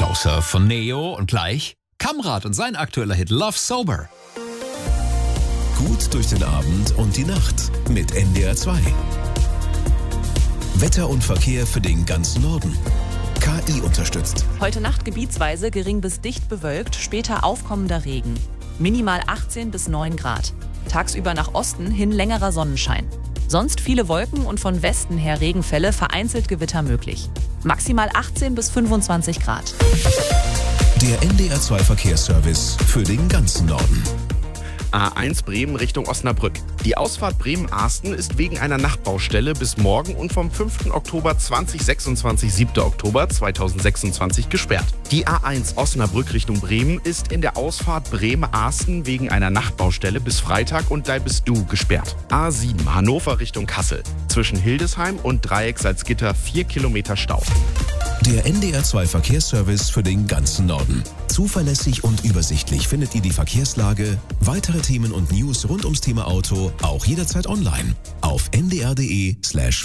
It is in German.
Closer von Neo und gleich Kamrat und sein aktueller Hit Love Sober. Gut durch den Abend und die Nacht mit NDR 2. Wetter und Verkehr für den ganzen Norden. KI unterstützt. Heute Nacht gebietsweise gering bis dicht bewölkt, später aufkommender Regen. Minimal 18 bis 9 Grad. Tagsüber nach Osten hin längerer Sonnenschein. Sonst viele Wolken und von Westen her Regenfälle, vereinzelt Gewitter möglich. Maximal 18 bis 25 Grad. Der NDR 2 Verkehrsservice für den ganzen Norden. A1 Bremen Richtung Osnabrück. Die Ausfahrt Bremen-Arsten ist wegen einer Nachtbaustelle bis morgen und vom 5. Oktober 2026, 7. Oktober 2026 gesperrt. Die A1 Osnabrück Richtung Bremen ist in der Ausfahrt Bremen-Arsten wegen einer Nachtbaustelle bis Freitag und da bist du gesperrt. A7 Hannover Richtung Kassel. Zwischen Hildesheim und Dreieck Salzgitter 4 Kilometer Stau. Der NDR 2 Verkehrsservice für den ganzen Norden. Zuverlässig und übersichtlich findet ihr die Verkehrslage, weitere Themen und News rund ums Thema Auto auch jederzeit online auf ndr.de/verkehr.